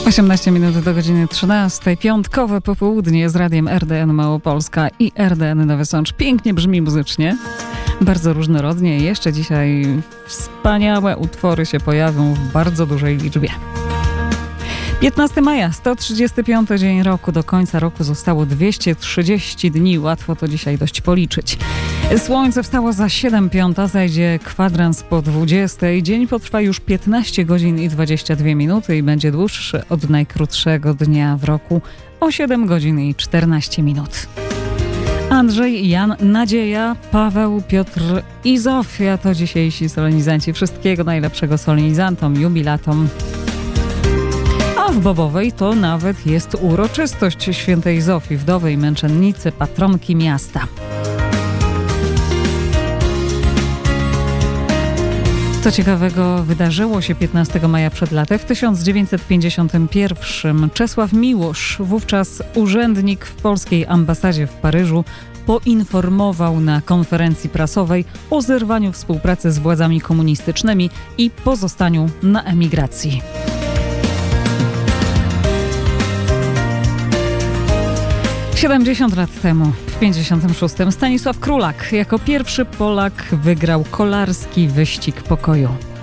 18 minut do godziny 13. Piątkowe popołudnie z radiem RDN Małopolska i RDN Nowy Sącz. Pięknie brzmi muzycznie, bardzo różnorodnie. Jeszcze dzisiaj wspaniałe utwory się pojawią w bardzo dużej liczbie. 15 maja, 135 dzień roku. Do końca roku zostało 230 dni. Łatwo to dzisiaj dość policzyć. Słońce wstało za 7:05, zajdzie kwadrans po 20. Dzień potrwa już 15 godzin i 22 minuty i będzie dłuższy od najkrótszego dnia w roku o 7 godzin i 14 minut. Andrzej, Jan, Nadzieja, Paweł, Piotr i Zofia to dzisiejsi solenizanci. Wszystkiego najlepszego solenizantom, jubilatom. A w Bobowej to nawet jest uroczystość świętej Zofii, wdowej męczennicy, patronki miasta. Co ciekawego wydarzyło się 15 maja przed laty. W 1951 Czesław Miłosz, wówczas urzędnik w polskiej ambasadzie w Paryżu, poinformował na konferencji prasowej o zerwaniu współpracy z władzami komunistycznymi i pozostaniu na emigracji. – 70 lat temu, w 56. Stanisław Królak jako pierwszy Polak wygrał kolarski wyścig pokoju.